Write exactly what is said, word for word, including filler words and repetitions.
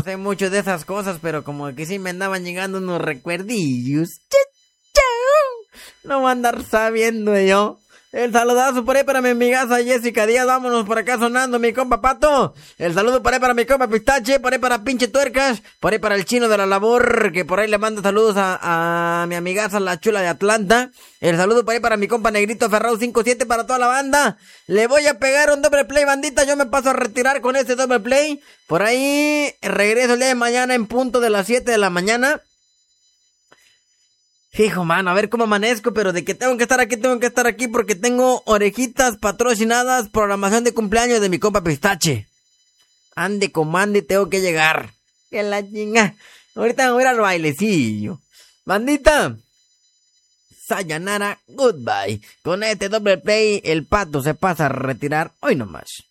sé mucho de esas cosas, pero como que sí me andaban llegando unos recuerdillos. ¡Chau, chau! No voy a andar sabiendo yo. El saludazo por ahí para mi amigaza Jessica Díaz, vámonos por acá sonando, mi compa Pato. El saludo por ahí para mi compa Pistache, por ahí para pinche Tuercas, por ahí para el chino de la labor, que por ahí le manda saludos a, a mi amigaza la chula de Atlanta. El saludo por ahí para mi compa Negrito Ferrao cinco siete para toda la banda. Le voy a pegar un doble play, bandita, yo me paso a retirar con este doble play. Por ahí regreso el día de mañana en punto de las siete de la mañana. Hijo, mano, a ver cómo amanezco, pero de que tengo que estar aquí, tengo que estar aquí porque tengo orejitas patrocinadas, programación de cumpleaños de mi compa Pistache. Ande, comande, tengo que llegar. Que la chinga. Ahorita me voy a ir al bailecillo. Bandita, sayonara, goodbye. Con este doble play, el Pato se pasa a retirar hoy nomás.